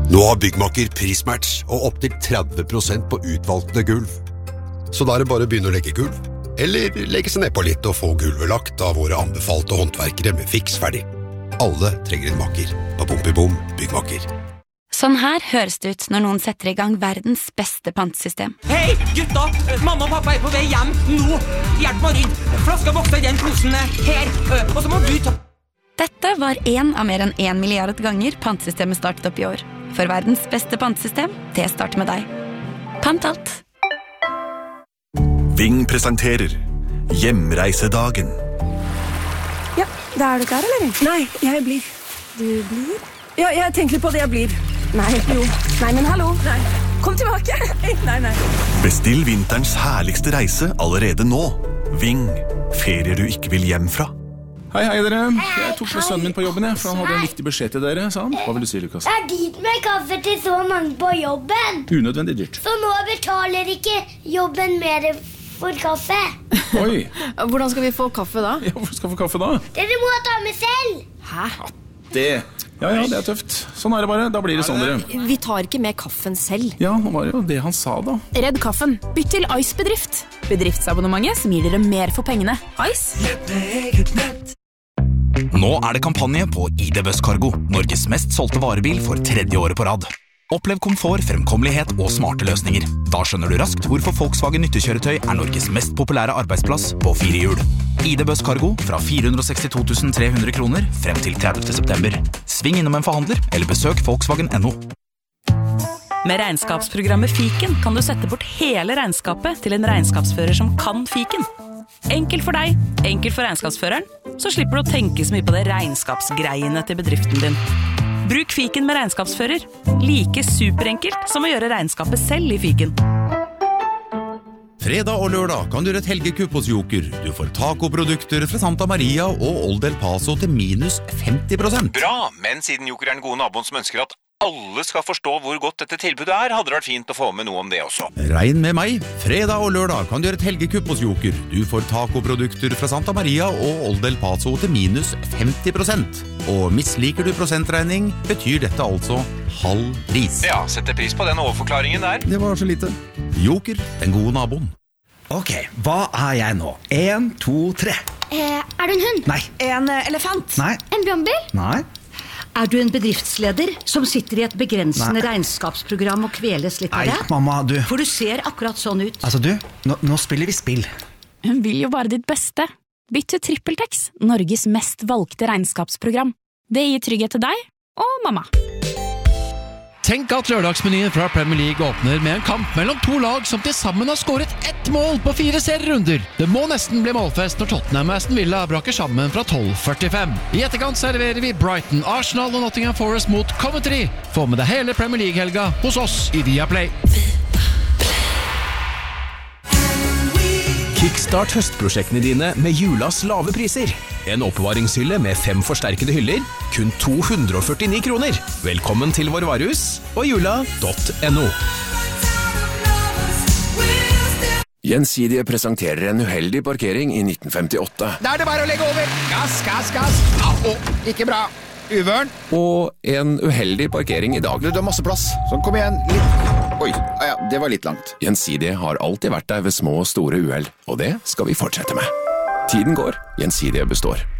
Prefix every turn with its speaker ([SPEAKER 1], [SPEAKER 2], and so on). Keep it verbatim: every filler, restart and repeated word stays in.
[SPEAKER 1] Nå har Byggmakker prismatch og opp til tretti prosent på utvalgte gulv. Så da er det bare å begynne å legge gulv, eller legge seg ned på litt og få gulvet lagt av våre anbefalte håndverkere med fiks ferdig. Alle trenger en makker på Bompibom Byggmakker.
[SPEAKER 2] Sånn her høres det ut når noen setter i gang verdens beste pantesystem.
[SPEAKER 3] Hei, gutta! Mamma og pappa er på vei hjem nå. Hjelp meg inn. Flaska vokser i den posen her. Og så må du ta...
[SPEAKER 2] Dette var en av mer enn en milliard ganger pantesystemet startet opp i år. For verdens beste pantesystem, det starter med deg. Pant alt.
[SPEAKER 4] Ving presenterer Hjemreisedagen.
[SPEAKER 5] Ja, da er du klar, eller? Nei, jeg blir. Du blir? Ja, jeg tenker på det jeg blir. Nei, jo. Nei, men hallo. Nei. Kom tilbake. Nei, nei.
[SPEAKER 4] Bestill vinterens herligste reise allerede nå. Ving. Ferier du ikke vil hjem fra.
[SPEAKER 6] Hei, hei dere. Jeg tok med sønnen min på jobben, jeg, for han hadde en viktig beskjed til dere, sa han. Hva vil du si, Lukas?
[SPEAKER 7] Det er dyrt med kaffe til så mange på jobben.
[SPEAKER 6] Unødvendig dyrt.
[SPEAKER 7] Så nå betaler ikke jobben mer for kaffe.
[SPEAKER 6] Oi.
[SPEAKER 5] Hvordan skal vi få kaffe da?
[SPEAKER 6] Ja, hvor skal vi få kaffe da?
[SPEAKER 7] Dere må ta med selv.
[SPEAKER 5] Hæ?
[SPEAKER 6] Det... Ja, ja, det er tøft. Sånn er det bare. Da blir det sånn, dere.
[SPEAKER 5] Vi tar ikke med kaffen selv.
[SPEAKER 6] Ja, det var jo det han sa da.
[SPEAKER 8] Redd kaffen. Bytt til Ice Bedrift. Bedriftsabonnementet som gir dere mer for pengene. Ice.
[SPEAKER 9] Nå er det kampanje på I D Buss Cargo, Norges mest solgte varebil for tredje året på rad. Opplev komfort, fremkommelighet og smarte løsninger. Da skjønner du raskt hvorfor Volkswagen nyttekjøretøy er Norges mest populære arbeidsplass på fire hjul. I D Buss Cargo fra fire hundre og sekstito tusen tre hundre kroner frem til tredivte september. Sving innom en forhandler eller besøk Volkswagen punktum no.
[SPEAKER 8] Med regnskapsprogrammet Fiken kan du sette bort hele regnskapet til en regnskapsfører som kan Fiken. Enkelt for deg, enkelt for regnskapsføreren, så slipper du å tenke så mye på det regnskapsgreiene til bedriften din. Bruk Fiken med regnskapsfører. Like superenkelt som å gjøre regnskapet selv i Fiken.
[SPEAKER 10] Fredag og lørdag kan du gjøre et helgekupp hos Joker. Du får tacoprodukter fra Santa Maria og Old El Paso til minus femti prosent.
[SPEAKER 11] Bra, men siden Joker er den gode naboen som ønsker at alle skal forstå hvor godt dette tilbudet er, hadde det vært fint å få med noe om det også.
[SPEAKER 10] Regn med meg. Fredag og lørdag kan du gjøre et helgekupp hos Joker. Du får tacoprodukter fra Santa Maria og Old El Paso til minus femti prosent. Og misliker du prosentregning, betyr dette altså halv pris.
[SPEAKER 11] Ja, setter pris på den overforklaringen der.
[SPEAKER 10] Det var så lite. Joker, den gode naboen.
[SPEAKER 12] Ok, hva er jeg nå? En, to, tre.
[SPEAKER 7] Eh, er du en hund?
[SPEAKER 12] Nei.
[SPEAKER 5] En uh, elefant?
[SPEAKER 12] Nei.
[SPEAKER 7] En brannbil?
[SPEAKER 12] Nei.
[SPEAKER 13] Er du en bedriftsleder som sitter i et begrensende Nei. regnskapsprogram og kveles litt av det?
[SPEAKER 12] Nei, mamma, du...
[SPEAKER 13] For du ser akkurat sånn ut.
[SPEAKER 12] Altså du, nå, nå spiller vi spill.
[SPEAKER 8] Hun vil jo bare ditt beste. Bytt til TrippelTex, Norges mest valgte regnskapsprogram. Det gir trygghet til deg og mamma.
[SPEAKER 14] Tenk at lørdagsmenyen fra Premier League åpner med en kamp mellom to lag som til sammen har skåret ett mål på fire serierunder. Det må nesten bli målfest når Tottenham og Aston Villa braker sammen fra tolv førtifem. I etterkant serverer vi Brighton, Arsenal og Nottingham Forest mot Coventry. Få med deg hele Premier League-helga hos oss i Viaplay.
[SPEAKER 15] Kickstart høstprosjektene dine med julas lave priser. En oppbevaringshylle med fem forsterkede hyller, kun to hundre og førtini kroner. Velkommen til vår varehus og jula punktum no.
[SPEAKER 16] Gjensidige presenterer en uheldig parkering i nitten femtiåtte.
[SPEAKER 17] Da er det bare å legge over. Gass, gass, gass. Au, ikke bra. Uvørn.
[SPEAKER 16] Og en uheldig parkering i dag.
[SPEAKER 17] Du har masse plass. Så kom igjen. Litt. Oi, ja, det var litt langt.
[SPEAKER 16] Gjensidige har alltid vært der ved små og store uheld, og det skal vi fortsette med. Tiden går, Gjensidige består.